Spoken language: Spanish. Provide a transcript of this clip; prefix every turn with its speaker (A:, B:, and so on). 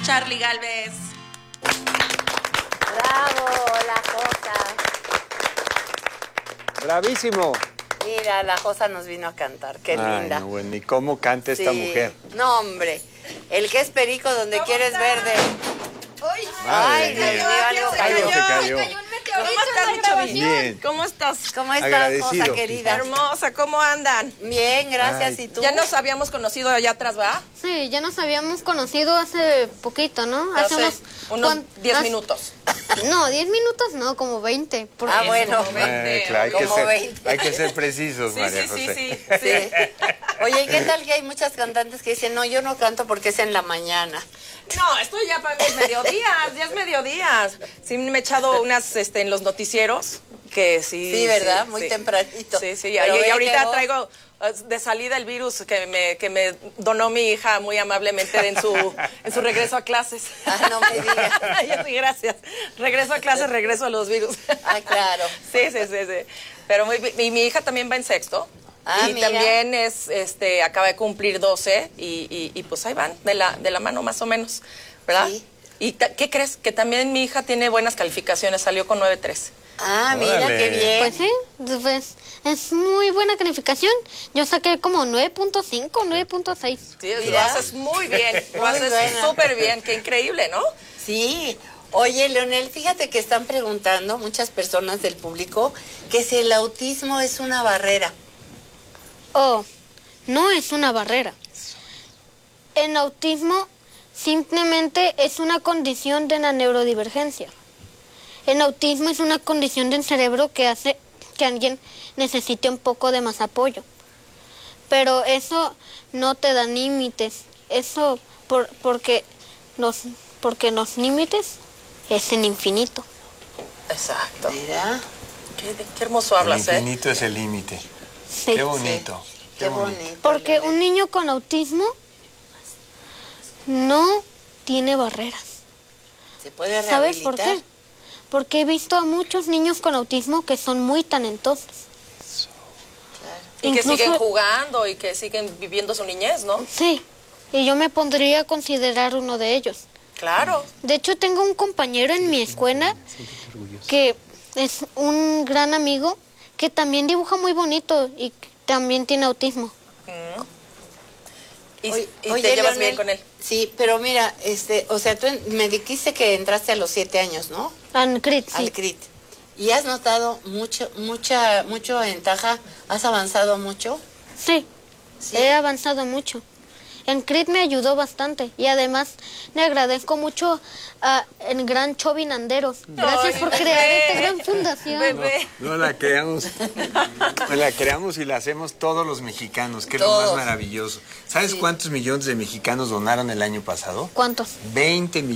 A: Charly Gálvez.
B: Bravo, la Josa.
C: Bravísimo.
B: Mira, la Josa nos vino a cantar, qué linda.
C: No, bueno, ¿y cómo canta esta mujer?
B: No, hombre, el que es perico donde quieres verde.
C: Ay,
B: Dios mío, algo
C: Algo se cayó.
A: ¿Cómo estás, mi Chavi?
C: Bien.
A: ¿Cómo estás?
B: ¿Cómo estás,
C: Agradecido.
B: Josa querida?
A: Hermosa, ¿cómo andan?
B: Bien, gracias.
C: Ay.
B: ¿Y tú?
A: Ya nos habíamos conocido allá atrás, ¿verdad?
D: Sí, ya nos habíamos conocido hace poquito, ¿no?
A: Hace unos 10
D: hace-
A: minutos.
D: No, 10 minutos no, como 20. porque-
B: Ah, bueno.
A: como 20.
C: Claro,
B: Como 20.
C: hay que ser precisos,
A: Sí,
C: María
A: sí,
C: José.
B: Sí. Oye, ¿y qué tal que hay muchas cantantes que dicen, no, yo no canto porque es en la mañana?
A: No, esto ya para mí es mediodías, ya es mediodías. Sí, me he echado unas en los noticieros, que sí.
B: Sí, ¿verdad? Muy tempranito.
A: Sí, sí,
B: Pero
A: y
B: ve
A: ahorita
B: que vos-
A: traigo de salida el virus que me donó mi hija muy amablemente en su regreso a clases.
B: Ah, no me digas.
A: Ay, sí, gracias. Regreso a clases, regreso a los virus.
B: Ah, claro.
A: Sí. Pero y mi hija también va en sexto.
B: Ah,
A: y
B: mira.
A: también acaba de cumplir 12 y pues ahí van, de la mano más o menos, ¿verdad?
B: Sí.
A: ¿Y qué crees? Que también mi hija tiene buenas calificaciones, salió con 9.3.
B: Ah, mira,
C: Órale.
B: qué bien.
D: Pues sí, pues es muy buena calificación. Yo saqué como 9.5, 9.6.
A: Sí, lo
B: Mira.
A: haces muy bien, lo
B: Muy
A: haces
B: buena.
A: súper bien, qué increíble, ¿no?
B: Sí. Oye, Leonel, fíjate que están preguntando muchas personas del público que si el autismo es una barrera.
D: Oh, no es una barrera. El autismo simplemente es una condición de la neurodivergencia. El autismo es una condición del cerebro que hace que alguien necesite un poco de más apoyo. Pero eso no te da límites. Eso porque los límites es el infinito.
A: Exacto.
B: Mira,
A: Qué hermoso
C: El
A: hablas,
C: infinito es el límite.
D: Sí.
C: Qué bonito.
B: qué bonito.
D: Porque
B: Leonel.
D: un niño con autismo no tiene barreras.
B: ¿Se puede
D: ¿Sabes
B: rehabilitar?
D: por qué? Porque he visto a muchos niños con autismo que son muy talentosos.
A: Y que
D: Incluso-
A: siguen jugando y que siguen viviendo su niñez, ¿no?
D: Sí, y yo me pondría a considerar uno de ellos.
A: Claro.
D: De hecho, tengo un compañero en mi escuela que es un gran amigo que también dibuja muy bonito y que también tiene autismo.
A: Y,
B: Oye,
A: y te llevas
B: Leonel,
A: bien con él.
B: Sí, pero mira, o sea, tú me dijiste que entraste a los 7 años, ¿no?
D: Crit, sí.
B: Al CRIT. ¿Y has notado mucho ventaja? ¿Has avanzado mucho?
D: Sí,
B: Sí.
D: he avanzado mucho. En CRIT me ayudó bastante y además le agradezco mucho a el gran Chovin Anderos. Gracias por
A: bebé.
D: crear esta gran fundación.
A: Bebé.
C: No la creamos. No la creamos y la hacemos todos los mexicanos, que es lo más
B: Todos.
C: maravilloso. ¿Sabes cuántos millones de mexicanos donaron el año pasado?
D: ¿Cuántos?
C: 20 millones.